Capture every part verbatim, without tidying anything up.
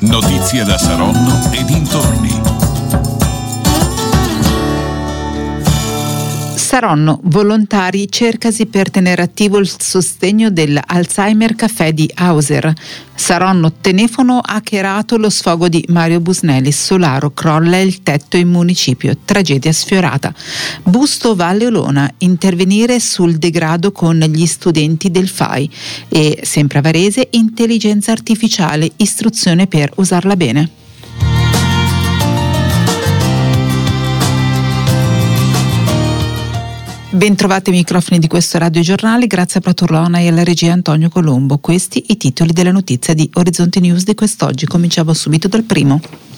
Notizie da Saronno e dintorni. Saronno, volontari cercasi per tenere attivo il sostegno dell'Alzheimer Café di Auser. Saronno, telefono hackerato, lo sfogo di Mario Busnelli. Solaro, crolla il tetto in municipio, tragedia sfiorata. Busto Valle Olona, intervenire sul degrado con gli studenti del F A I. E sempre a Varese, intelligenza artificiale, istruzione per usarla bene. Bentrovati ai microfoni di questo radiogiornale, grazie a Praturlona e alla regia Antonio Colombo. Questi i titoli della notizia di Orizzonte News di quest'oggi. Cominciamo subito dal primo.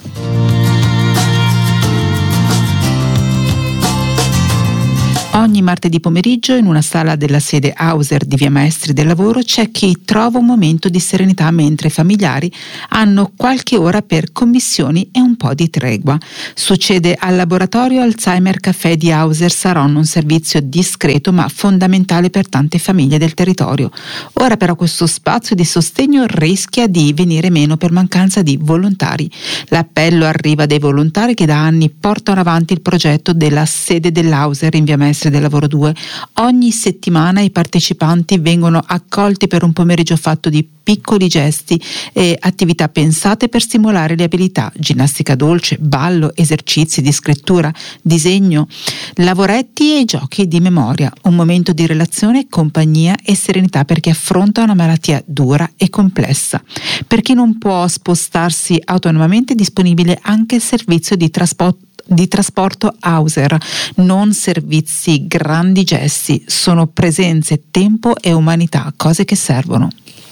Ogni martedì pomeriggio in una sala della sede Auser di Via Maestri del Lavoro c'è chi trova un momento di serenità mentre i familiari hanno qualche ora per commissioni e un po' di tregua. Succede al laboratorio Alzheimer Café di Auser Saronno, un servizio discreto ma fondamentale per tante famiglie del territorio. Ora però questo spazio di sostegno rischia di venire meno per mancanza di volontari. L'appello arriva dai volontari che da anni portano avanti il progetto della sede dell'Auser in Via Maestri del Lavoro due. Ogni settimana i partecipanti vengono accolti per un pomeriggio fatto di piccoli gesti e attività pensate per stimolare le abilità: ginnastica dolce, ballo, esercizi di scrittura, disegno, lavoretti e giochi di memoria. Un momento di relazione, compagnia e serenità per chi affronta una malattia dura e complessa. Per chi non può spostarsi autonomamente è disponibile anche il servizio di trasporto di trasporto Auser, non servizi, grandi gesti, sono presenze, tempo e umanità, cose che servono.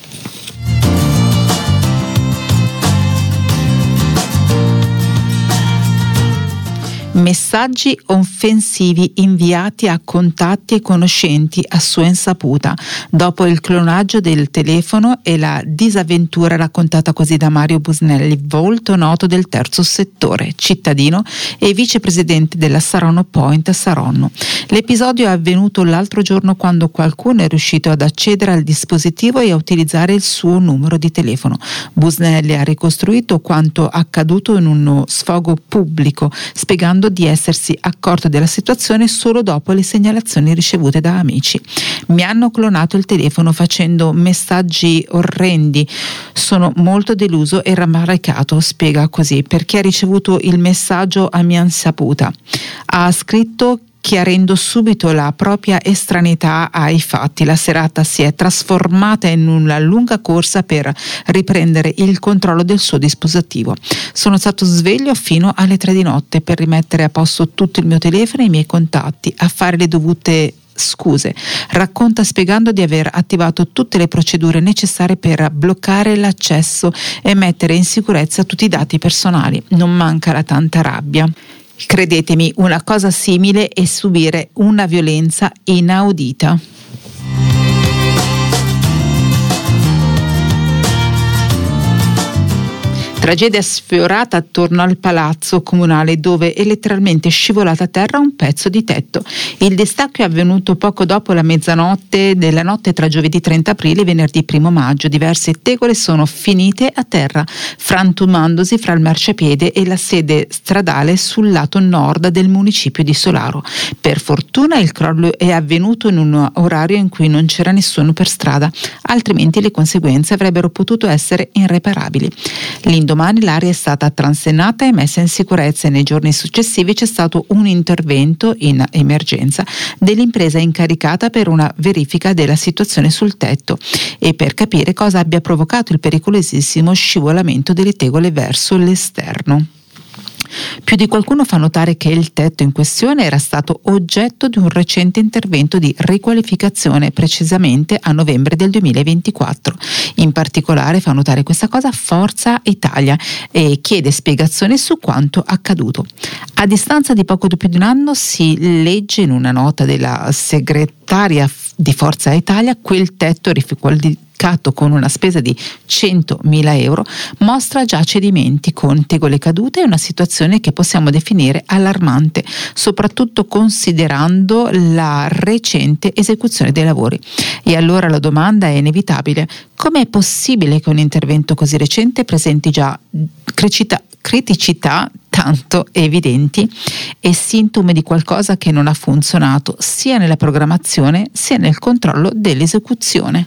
Messaggi offensivi inviati a contatti e conoscenti a sua insaputa dopo il clonaggio del telefono e la disavventura raccontata così da Mario Busnelli, volto noto del terzo settore, cittadino e vicepresidente della Saronno Point a Saronno. L'episodio è avvenuto l'altro giorno quando qualcuno è riuscito ad accedere al dispositivo e a utilizzare il suo numero di telefono. Busnelli ha ricostruito quanto accaduto in uno sfogo pubblico, spiegando di essersi accorto della situazione solo dopo le segnalazioni ricevute da amici. Mi hanno clonato il telefono facendo messaggi orrendi. Sono molto deluso e rammaricato, spiega così, perché ha ricevuto il messaggio a mia insaputa. Ha scritto chiarendo subito la propria estraneità ai fatti. La serata si è trasformata in una lunga corsa per riprendere il controllo del suo dispositivo. Sono stato sveglio fino alle tre di notte per rimettere a posto tutto il mio telefono e i miei contatti, a fare le dovute scuse. Racconta spiegando di aver attivato tutte le procedure necessarie per bloccare l'accesso e mettere in sicurezza tutti i dati personali. Non manca la tanta rabbia. Credetemi, una cosa simile è subire una violenza inaudita. Tragedia sfiorata attorno al palazzo comunale dove è letteralmente scivolato a terra un pezzo di tetto. Il distacco è avvenuto poco dopo la mezzanotte della notte tra giovedì trenta aprile e venerdì primo maggio. Diverse tegole sono finite a terra, frantumandosi fra il marciapiede e la sede stradale sul lato nord del municipio di Solaro. Per fortuna il crollo è avvenuto in un orario in cui non c'era nessuno per strada, altrimenti le conseguenze avrebbero potuto essere irreparabili. L'indomani l'area è stata transennata e messa in sicurezza e nei giorni successivi c'è stato un intervento in emergenza dell'impresa incaricata per una verifica della situazione sul tetto e per capire cosa abbia provocato il pericolosissimo scivolamento delle tegole verso l'esterno. Più di qualcuno fa notare che il tetto in questione era stato oggetto di un recente intervento di riqualificazione, precisamente a novembre del duemilaventiquattro. In particolare fa notare questa cosa Forza Italia e chiede spiegazioni su quanto accaduto. A distanza di poco più di un anno si legge in una nota della segretaria di Forza Italia: quel tetto edificato con una spesa di centomila euro, mostra già cedimenti con tegole cadute e una situazione che possiamo definire allarmante, soprattutto considerando la recente esecuzione dei lavori. E allora la domanda è inevitabile: come è possibile che un intervento così recente presenti già criticità, criticità tanto evidenti e sintomi di qualcosa che non ha funzionato sia nella programmazione sia nel controllo dell'esecuzione?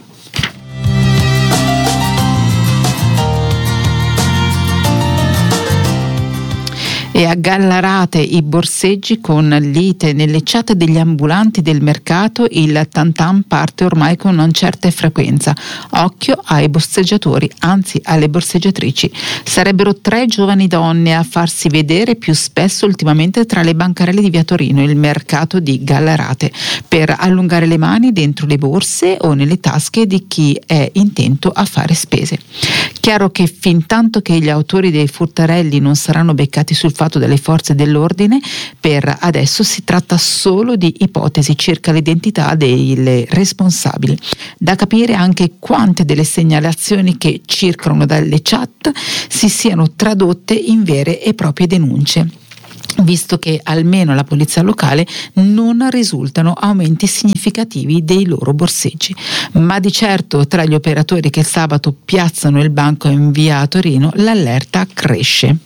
E a Gallarate i borseggi con lite. Nelle chat degli ambulanti del mercato il tantam parte ormai con una certa frequenza. Occhio ai borseggiatori, anzi alle borseggiatrici. Sarebbero tre giovani donne a farsi vedere più spesso ultimamente tra le bancarelle di Via Torino, il mercato di Gallarate, per allungare le mani dentro le borse o nelle tasche di chi è intento a fare spese. Chiaro che fin tanto che gli autori dei furtarelli non saranno beccati sul fatto delle forze dell'ordine, per adesso si tratta solo di ipotesi circa l'identità delle responsabili. Da capire anche quante delle segnalazioni che circolano dalle chat si siano tradotte in vere e proprie denunce, visto che almeno alla polizia locale non risultano aumenti significativi dei loro borseggi. Ma di certo tra gli operatori che il sabato piazzano il banco in via Torino l'allerta cresce.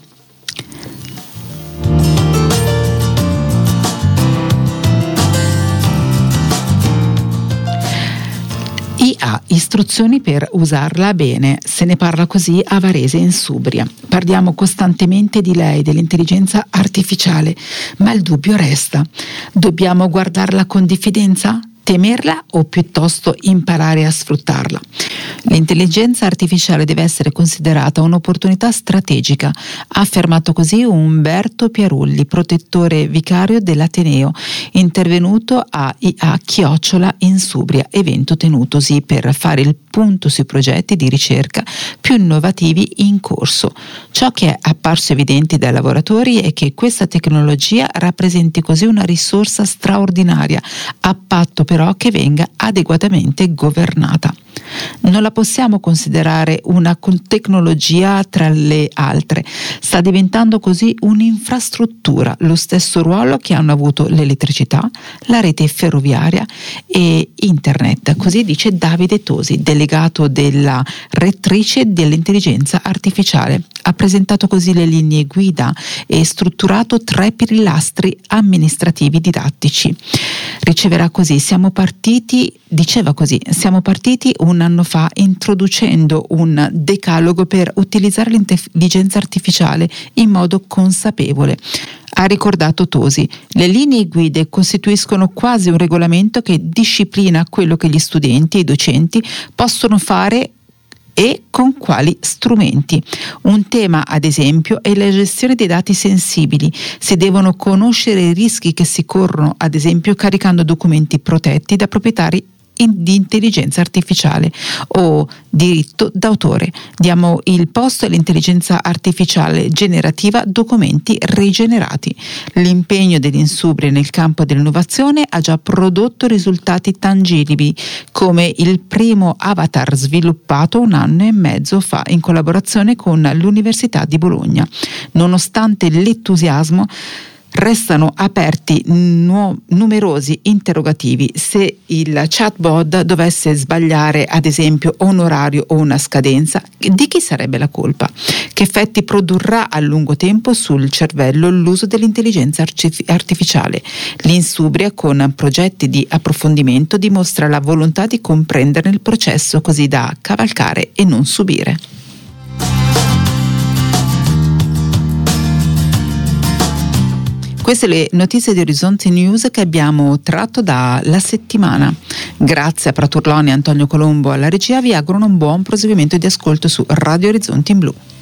I A, istruzioni per usarla bene. Se ne parla così a Varese in Subria. Parliamo costantemente di lei, dell'intelligenza artificiale, ma il dubbio resta. Dobbiamo guardarla con diffidenza? Temerla o piuttosto imparare a sfruttarla? L'intelligenza artificiale deve essere considerata un'opportunità strategica, ha affermato così Umberto Piarulli, protettore vicario dell'Ateneo, intervenuto a I A Chiocciola in Subria, evento tenutosi per fare il punto sui progetti di ricerca più innovativi in corso. Ciò che è apparso evidente dai lavoratori è che questa tecnologia rappresenti così una risorsa straordinaria, a patto però che venga adeguatamente governata. Non la possiamo considerare una tecnologia tra le altre, sta diventando così un'infrastruttura, lo stesso ruolo che hanno avuto l'elettricità, la rete ferroviaria e internet, così dice Davide Tosi, delegato della rettrice dell'intelligenza artificiale. Ha presentato così le linee guida e strutturato tre pilastri amministrativi didattici. Riceverà così, siamo partiti, diceva così, siamo partiti un anno fa introducendo un decalogo per utilizzare l'intelligenza artificiale in modo consapevole. Ha ricordato Tosi, le linee guide costituiscono quasi un regolamento che disciplina quello che gli studenti e i docenti possono fare e con quali strumenti. Un tema, ad esempio, è la gestione dei dati sensibili. Si devono conoscere i rischi che si corrono, ad esempio caricando documenti protetti da proprietari di intelligenza artificiale o diritto d'autore. Diamo il posto all'intelligenza artificiale generativa documenti rigenerati. L'impegno dell'Insubria nel campo dell'innovazione ha già prodotto risultati tangibili, come il primo avatar sviluppato un anno e mezzo fa in collaborazione con l'Università di Bologna. Nonostante l'entusiasmo, restano aperti nu- numerosi interrogativi. Se il chatbot dovesse sbagliare, ad esempio, un orario o una scadenza, di chi sarebbe la colpa? Che effetti produrrà a lungo tempo sul cervello l'uso dell'intelligenza arci- artificiale? L'Insubria, con progetti di approfondimento, dimostra la volontà di comprendere il processo così da cavalcare e non subire. Queste le notizie di Orizzonte News che abbiamo tratto dalla settimana. Grazie a Praturloni e Antonio Colombo alla regia, vi auguro un buon proseguimento di ascolto su Radio Orizzonte in Blu.